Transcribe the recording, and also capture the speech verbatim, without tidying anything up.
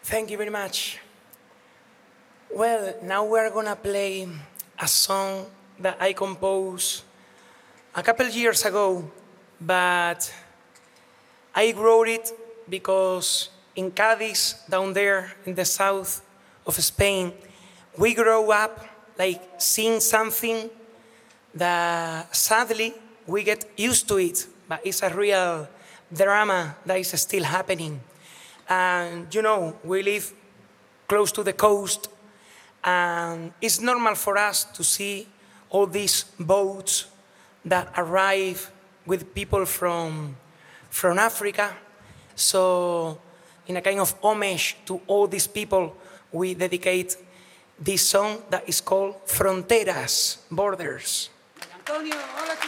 Thank you very much. Well, now we're gonna play a song that I composed a couple years ago, but I wrote it because in Cadiz, down there in the south of Spain, we grow up like seeing something that sadly we get used to it, but it's a real drama that is still happening. And you know, we live close to the coast, and it's normal for us to see all these boats that arrive with people from, from Africa. So, in a kind of homage to all these people, we dedicate this song that is called Fronteras, Borders. Antonio, hola.